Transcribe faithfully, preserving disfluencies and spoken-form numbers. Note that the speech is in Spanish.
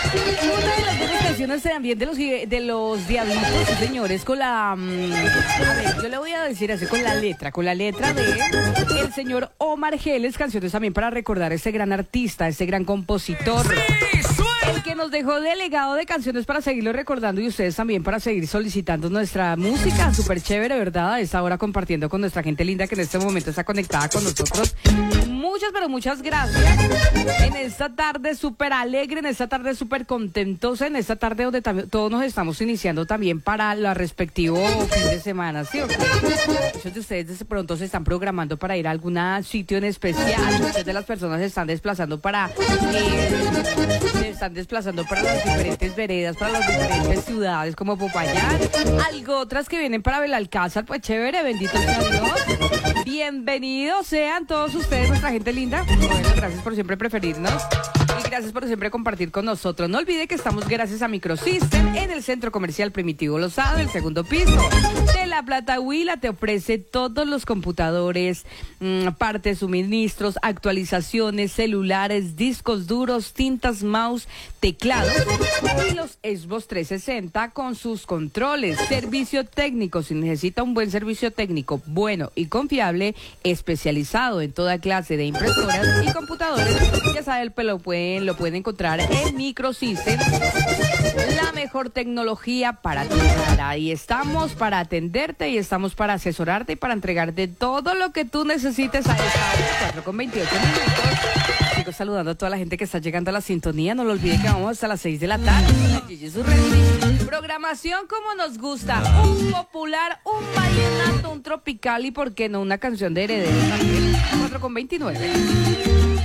Una de las buenas canciones también de los, de los Diablitos, sí, señores, con la... mm, a ver, yo le voy a decir así, con la letra, con la letra de el señor Omar Geles, canciones también para recordar a ese gran artista, ese gran compositor. El que nos dejó delegado de canciones para seguirlo recordando y ustedes también para seguir solicitando nuestra música. Súper chévere, ¿verdad? A esta hora compartiendo con nuestra gente linda que en este momento está conectada con nosotros. Muchas, pero muchas gracias. En esta tarde súper alegre, en esta tarde súper contentos, en esta tarde donde tam- todos nos estamos iniciando también para la respectivo fin de semana, ¿sí o qué? Muchos de ustedes de pronto se están programando para ir a algún sitio en especial. Muchas de las personas se están desplazando para... Eh, se están desplazando para las diferentes veredas, para las diferentes ciudades como Popayán. Algo otras que vienen para Belalcázar, pues chévere, bendito sea Dios. Bienvenidos sean todos ustedes, nuestra gente linda. Bueno, gracias por siempre preferirnos. Y gracias por siempre compartir con nosotros. No olvide que estamos gracias a Microsystem en el Centro Comercial Primitivo Lozado, el segundo piso de La Plata. Huila te ofrece todos los computadores, mmm, partes, suministros, actualizaciones, celulares, discos duros, tintas, mouse, teclados y los Xbox trescientos sesenta con sus controles. Servicio técnico, si necesita un buen servicio técnico bueno y confiable, especializado en toda clase de impresoras y computadores, ya sabe, lo pueden, lo pueden encontrar en Microsystem. La mejor tecnología para ti. Ahí estamos para atenderte y estamos para asesorarte y para entregarte todo lo que tú necesites a esta hora, cuatro con veintiocho minutos. Sigo saludando a toda la gente que está llegando a la sintonía. No lo olvide que vamos hasta las seis de la tarde. Programación como nos gusta. Un popular, un vallenato, un tropical y, ¿por qué no, una canción de Herederos también? cuatro con veintinueve.